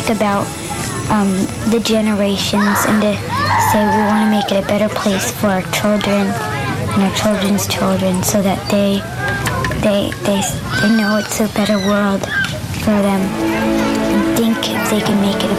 about the generations and to say we want to make it a better place for our children and our children's children, so that they know it's a better world for them, and think if they can make it a